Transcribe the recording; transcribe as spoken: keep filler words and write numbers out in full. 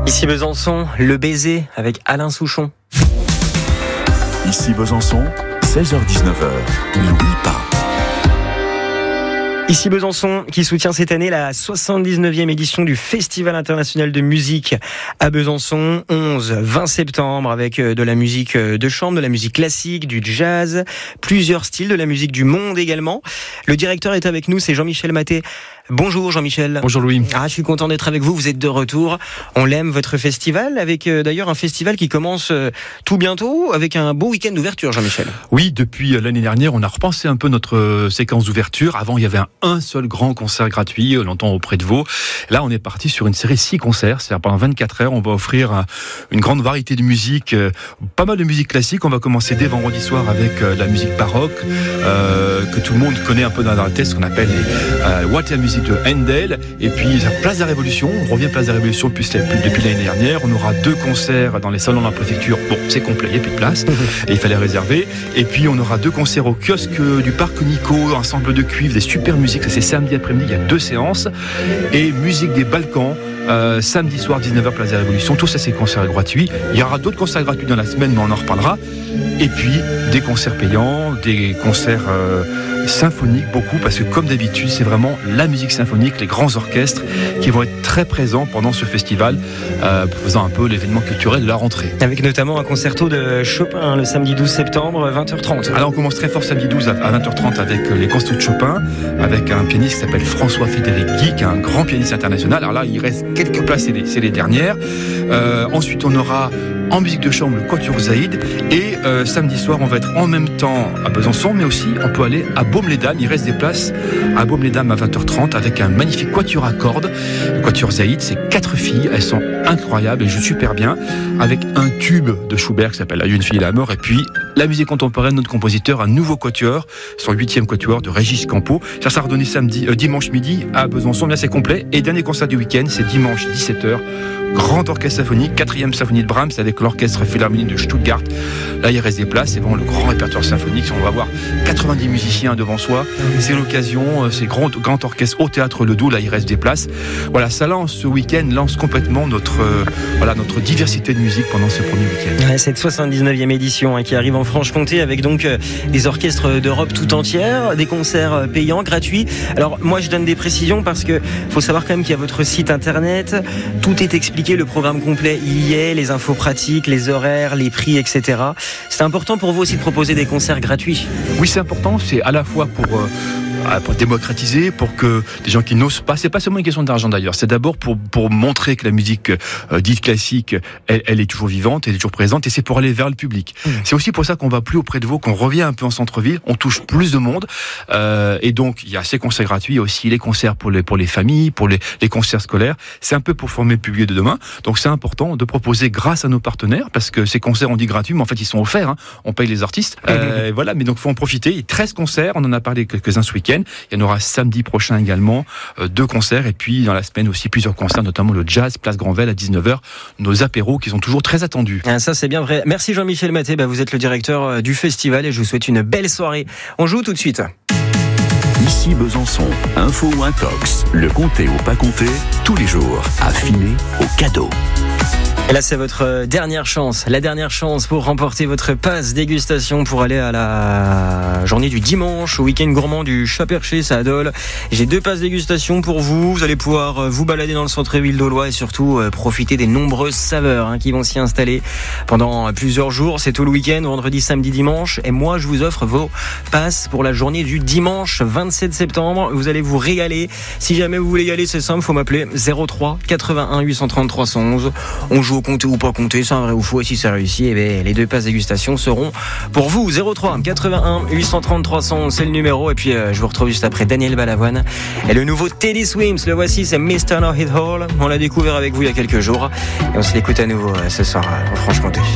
Ici Besançon, le baiser avec Alain Souchon. Ici Besançon, seize heures dix-neuf heures, n'oublie pas. Ici Besançon qui soutient cette année la soixante-dix-neuvième édition du Festival international de musique à Besançon, onze vingt septembre, avec de la musique de chambre, de la musique classique, du jazz, plusieurs styles, de la musique du monde également. Le directeur est avec nous, c'est Jean-Michel Maté. Bonjour Jean-Michel. Bonjour Louis. Ah, je suis content d'être avec vous, vous êtes de retour. On l'aime, votre festival, avec euh, d'ailleurs un festival qui commence euh, tout bientôt, avec un beau week-end d'ouverture, Jean-Michel. Oui, depuis l'année dernière, on a repensé un peu notre euh, séquence d'ouverture. Avant, il y avait un, un seul grand concert gratuit, euh, longtemps auprès de Vaud. Là, on est parti sur une série six concerts, c'est-à-dire pendant vingt-quatre heures, on va offrir un, une grande variété de musique, euh, pas mal de musique classique. On va commencer dès vendredi soir avec euh, la musique baroque, euh, que tout le monde connaît un peu dans la tête, ce qu'on appelle les euh, Walter Music de Handel, et puis Place de la Révolution, on revient Place de la Révolution depuis, depuis l'année dernière, on aura deux concerts dans les salons de la préfecture, bon c'est complet, il n'y a plus de place, et il fallait réserver, et puis on aura deux concerts au kiosque du parc Nico, ensemble de cuivre, des super musiques, ça c'est samedi après-midi, il y a deux séances, et musique des Balkans, Euh, samedi soir dix-neuf heures Place de la Révolution, tout ça c'est concerts gratuits. Il y aura d'autres concerts gratuits dans la semaine, mais on en reparlera. Et puis des concerts payants, des concerts euh, symphoniques, beaucoup, parce que comme d'habitude c'est vraiment la musique symphonique, les grands orchestres qui vont être très présents pendant ce festival, euh, faisant un peu l'événement culturel de la rentrée. Avec notamment un concerto de Chopin le samedi douze septembre, vingt heures trente. Alors on commence très fort samedi douze à vingt heures trente avec les concertos de Chopin, avec un pianiste qui s'appelle François-Frédéric Guy, qui est un grand pianiste international. Alors là il reste quelques places, c'est les, c'est les dernières. Euh, ensuite, on aura en musique de chambre le Quatuor Zaïd. Et euh, samedi soir, on va être en même temps à Besançon, mais aussi on peut aller à Baume-les-Dames. Il reste des places à Baume-les-Dames à vingt heures trente avec un magnifique Quatuor à cordes. Le Quatuor Zaïd, c'est quatre filles, elles sont incroyables et jouent super bien, avec un tube de Schubert qui s'appelle La Une fille et la mort. Et puis la musique contemporaine, notre compositeur, un nouveau quatuor, son huitième quatuor de Régis Campo. Ça sera redonné samedi, euh, dimanche midi à Besançon. Bien, c'est complet. Et dernier concert du week-end, c'est dimanche dix-sept heures. Grand orchestre symphonique, quatrième symphonie de Brahms avec l'orchestre philharmonique de Stuttgart. Là, il reste des places, c'est vraiment le grand répertoire symphonique. On va avoir quatre-vingt-dix musiciens devant soi. C'est l'occasion, c'est grand, grand orchestre au Théâtre Ledoux. Là, il reste des places. Voilà, ça lance, ce week-end lance complètement notre, euh, voilà, notre diversité de musique pendant ce premier week-end. Ouais, cette soixante-dix-neuvième édition hein, qui arrive en Franche-Comté avec donc euh, des orchestres d'Europe tout entière, des concerts euh, payants, gratuits. Alors, moi, je donne des précisions parce que faut savoir quand même qu'il y a votre site internet. Tout est expliqué. Le programme complet y est, les infos pratiques, les horaires, les prix, et cetera. C'est important pour vous aussi de proposer des concerts gratuits. Oui, c'est important. C'est à la fois pour euh, pour démocratiser, pour que des gens qui n'osent pas, c'est pas seulement une question d'argent d'ailleurs, c'est d'abord pour pour montrer que la musique euh, dite classique, elle, elle est toujours vivante, elle est toujours présente, et c'est pour aller vers le public. Mmh. C'est aussi pour ça qu'on va plus auprès de vous, qu'on revient un peu en centre-ville, on touche plus de monde, euh, et donc il y a ces concerts gratuits, il y a aussi les concerts pour les pour les familles, pour les les concerts scolaires. C'est un peu pour former le public de demain. Donc c'est important de proposer grâce à nos partenaires, parce que ces concerts on dit gratuits, mais en fait ils sont offerts. Hein. On paye les artistes. Euh, mmh. Voilà, mais donc faut en profiter. treize concerts, on en a parlé quelques-uns ce week-end. Il y en aura samedi prochain également, euh, deux concerts, et puis dans la semaine aussi plusieurs concerts, notamment le Jazz Place Granvelle à dix-neuf heures, nos apéros qui sont toujours très attendus. Ah, ça c'est bien vrai. Merci Jean-Michel Maté, bah, vous êtes le directeur du festival et je vous souhaite une belle soirée. On joue tout de suite. Ici Besançon, info ou intox, le compter ou pas compter, tous les jours, affiné au cadeau. Et là, c'est votre dernière chance, la dernière chance pour remporter votre passe dégustation pour aller à la journée du dimanche, au week-end gourmand du Chat Perché, ça adole. J'ai deux passes dégustation pour vous. Vous allez pouvoir vous balader dans le centre-ville d'Aulois et surtout profiter des nombreuses saveurs hein, qui vont s'y installer pendant plusieurs jours. C'est tout le week-end, vendredi, samedi, dimanche. Et moi, je vous offre vos passes pour la journée du dimanche vingt-sept septembre. Vous allez vous régaler. Si jamais vous voulez y aller, c'est simple, faut m'appeler zéro trois quatre-vingt-un huit cent trente trois cent onze. On joue au compter ou pas compter, c'est un vrai ou faux, et si ça réussit, eh bien, les deux passes dégustation seront pour vous. Zéro trois quatre-vingt-un huit cent trente trois cent onze, c'est le numéro, et puis euh, je vous retrouve juste après Daniel Balavoine et le nouveau Teddy Swims. Le voici, c'est mister No Hit Hall. On l'a découvert avec vous il y a quelques jours et on se l'écoute à nouveau euh, ce soir euh, en Franche-Comté.